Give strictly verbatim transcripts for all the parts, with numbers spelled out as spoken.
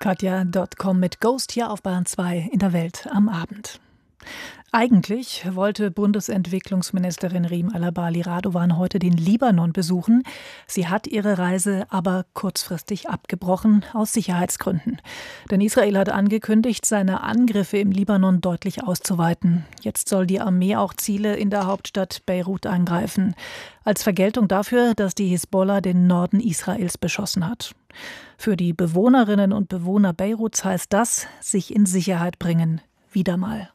Katja Punkt com mit Ghost hier auf Bayern zwei in der Welt am Abend. Eigentlich wollte Bundesentwicklungsministerin Riem Alabali Radovan heute den Libanon besuchen. Sie hat ihre Reise aber kurzfristig abgebrochen, aus Sicherheitsgründen. Denn Israel hat angekündigt, seine Angriffe im Libanon deutlich auszuweiten. Jetzt soll die Armee auch Ziele in der Hauptstadt Beirut angreifen. Als Vergeltung dafür, dass die Hisbollah den Norden Israels beschossen hat. Für die Bewohnerinnen und Bewohner Beiruts heißt das, sich in Sicherheit bringen. Wieder mal.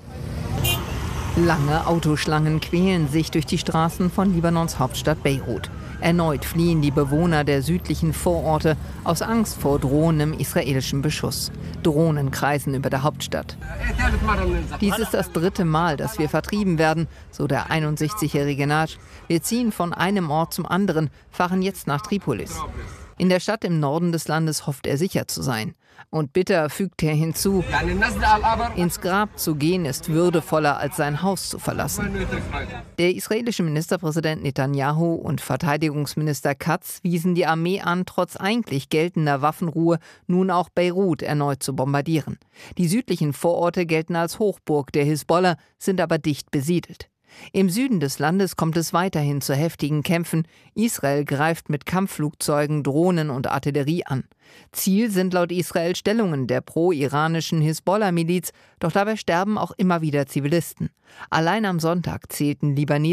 Lange Autoschlangen quälen sich durch die Straßen von Libanons Hauptstadt Beirut. Erneut fliehen die Bewohner der südlichen Vororte aus Angst vor drohendem israelischen Beschuss. Drohnen kreisen über der Hauptstadt. Dies ist das dritte Mal, dass wir vertrieben werden, so der einundsechzigjährige Nagy. Wir ziehen von einem Ort zum anderen, fahren jetzt nach Tripolis. In der Stadt im Norden des Landes hofft er sicher zu sein. Und bitter fügt er hinzu, ins Grab zu gehen ist würdevoller, als sein Haus zu verlassen. Der israelische Ministerpräsident Netanyahu und Verteidigungsminister Katz wiesen die Armee an, trotz eigentlich geltender Waffenruhe nun auch Beirut erneut zu bombardieren. Die südlichen Vororte gelten als Hochburg der Hisbollah, sind aber dicht besiedelt. Im Süden des Landes kommt es weiterhin zu heftigen Kämpfen. Israel greift mit Kampfflugzeugen, Drohnen und Artillerie an. Ziel sind laut Israel Stellungen der pro-iranischen Hisbollah-Miliz, doch dabei sterben auch immer wieder Zivilisten. Allein am Sonntag zählten Libanesen